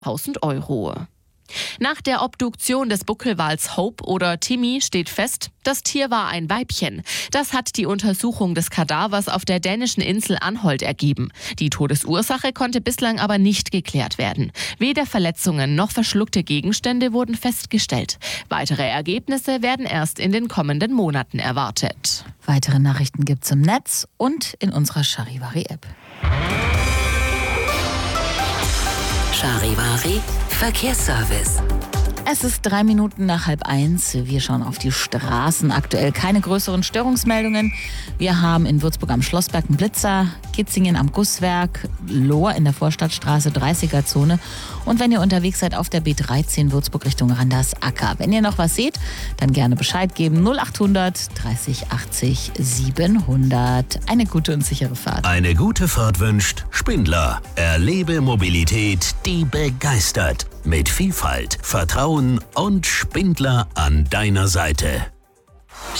1.000 €. Nach der Obduktion des Buckelwals Hope oder Timmy steht fest, das Tier war ein Weibchen. Das hat die Untersuchung des Kadavers auf der dänischen Insel Anholt ergeben. Die Todesursache konnte bislang aber nicht geklärt werden. Weder Verletzungen noch verschluckte Gegenstände wurden festgestellt. Weitere Ergebnisse werden erst in den kommenden Monaten erwartet. Weitere Nachrichten gibt's im Netz und in unserer Charivari-App. Charivari Verkehrsservice. Es ist 3 Minuten nach 12:30. Wir schauen auf die Straßen. Aktuell keine größeren Störungsmeldungen. Wir haben in Würzburg am Schlossberg einen Blitzer, Kitzingen am Gusswerk, Lohr in der Vorstadtstraße 30er-Zone. Und wenn ihr unterwegs seid auf der B13 Würzburg Richtung Randersacker. Wenn ihr noch was seht, dann gerne Bescheid geben. 0800 30 80 700. Eine gute und sichere Fahrt. Eine gute Fahrt wünscht Spindler. Erlebe Mobilität, die begeistert. Mit Vielfalt, Vertrauen und Spindler an deiner Seite.